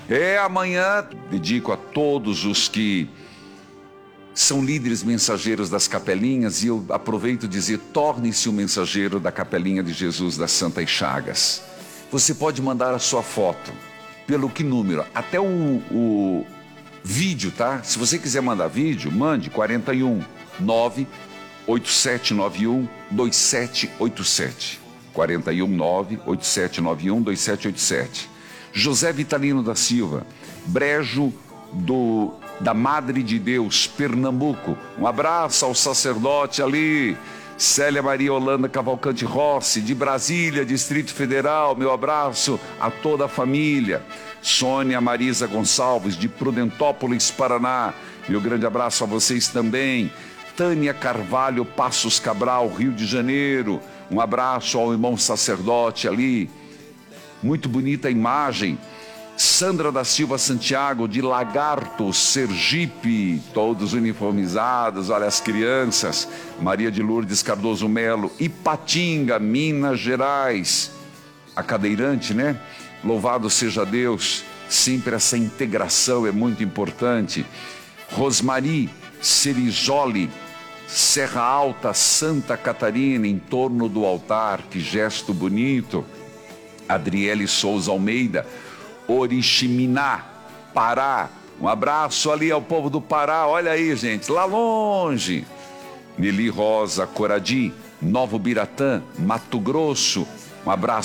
Amanhã dedico a todos os que são líderes mensageiros das capelinhas, e eu aproveito dizer: torne-se um mensageiro da Capelinha de Jesus das Santas Chagas. Você pode mandar a sua foto. Pelo que número? Até o vídeo, tá? Se você quiser mandar vídeo, mande 41 98791 2787. 41 98791 2787. José Vitalino da Silva, Brejo da Madre de Deus, Pernambuco. Um abraço ao sacerdote ali. Célia Maria Holanda Cavalcante Rossi, de Brasília, Distrito Federal. Meu abraço a toda a família. Sônia Marisa Gonçalves, de Prudentópolis, Paraná. Meu grande abraço a vocês também. Tânia Carvalho Passos Cabral, Rio de Janeiro. Um abraço ao irmão sacerdote ali. Muito bonita a imagem. Sandra da Silva Santiago, de Lagarto, Sergipe, todos uniformizados, olha as crianças. Maria de Lourdes Cardoso Melo, Ipatinga, Minas Gerais. A cadeirante, né? Louvado seja Deus, sempre essa integração é muito importante. Rosmari Cerizoli, Serra Alta, Santa Catarina, em torno do altar, que gesto bonito. Adriele Souza Almeida, Oriximiná, Pará. Um abraço ali ao povo do Pará, olha aí, gente, lá longe. Neli Rosa Coradi, Novo Biratã, Mato Grosso. Um abraço